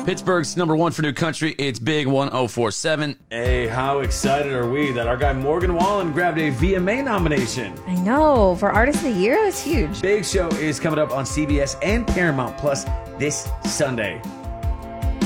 Pittsburgh's #1 for new country. It's Big 1047. Hey, how excited are we that our guy Morgan Wallen grabbed a VMA nomination? I know. For Artist of the Year, that's huge. Big Show is coming up on CBS and Paramount Plus this Sunday.